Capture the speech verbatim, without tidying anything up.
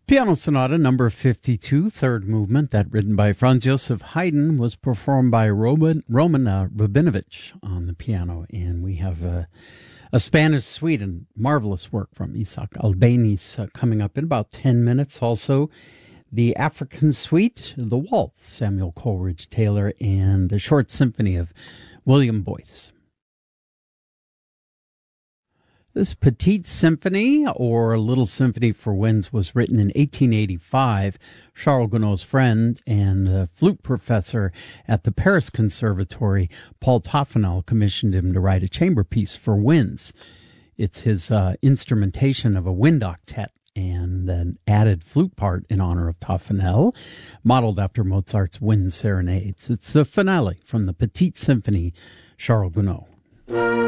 Piano Sonata number fifty-two, third movement, that written by Franz Joseph Haydn, was performed by Roman, Roman uh, Rabinovich on the piano. And we have uh, a Spanish suite and marvelous work from Isaac Albéniz uh, coming up in about ten minutes. Also, the African Suite, the Waltz, Samuel Coleridge Taylor, and the Short Symphony of William Boyce. This Petite Symphony, or Little Symphony for Winds, was written in eighteen eighty-five. Charles Gounod's friend and uh, flute professor at the Paris Conservatory, Paul Toffanel, commissioned him to write a chamber piece for winds. It's his uh, instrumentation of a wind octet and an added flute part in honor of Toffanel, modeled after Mozart's Wind Serenades. It's the finale from the Petite Symphony, Charles Gounod.